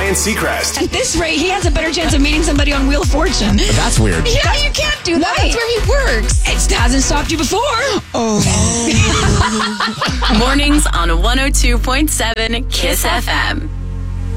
Ryan Seacrest. At this rate, he has a better chance of meeting somebody on Wheel of Fortune. That's weird. Yeah, you can't do that. That's where he works. It hasn't stopped you before. Oh. Mornings on 102.7 KISS FM.